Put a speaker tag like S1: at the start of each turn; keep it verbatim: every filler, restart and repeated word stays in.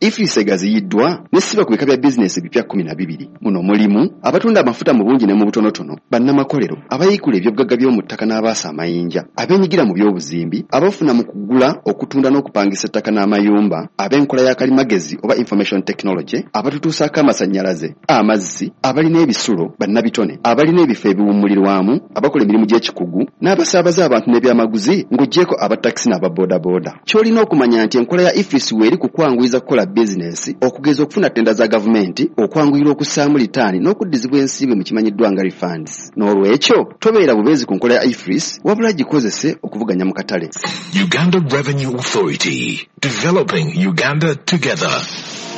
S1: Ifris egaziyiddwa ne siba ku bika bya bizinesi bipya kumi na bibiri. Muno mulimu abatunda amafuta mu bungi ne mu butonotono, bannamakolero, abayikula ebyobugagga by'omu ttaka n'abaasa amayinja, abeenyigira mu by'obuzimbi, abafuna mu kugula, okutunda n'okupangisa ettaka n'amayumba, ab'enkola ya kalimagezi oba information technology, abatutuusaako amasannyalaze, amazzi, abalina ebisulo, bannabitone, abalina ebifo ebiwummulirwamu, abakola emirimu gy'ekikugu, n'abasaabaza abantu n'ebyamaguzi ng'oggyeko abatakisi n'ababoodaboda. Ky'olina okumanya nti enkola ya Ifris weeri kukwanguyiza kukola bizinesi, okugeza okufuna ttenda za gavumenti, okwanguyira okussaamu litaani n'okuddizibwa ensimbi mu kimanyiddwa nga refunds. N'olwekyo tobeera bubeezi ku nkola ya Ifris, wabula gikozese okuvuganya mu katale.
S2: Uganda Revenue Authority, developing Uganda together.